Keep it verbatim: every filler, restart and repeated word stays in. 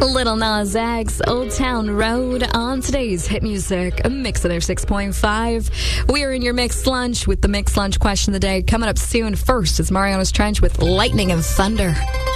Little Nas X, Old Town Road on today's Hit Music, a Mix of their six point five. We are in your Mixed Lunch with the Mixed Lunch question of the day. Coming up soon, first is Mariana's Trench with Lightning and Thunder.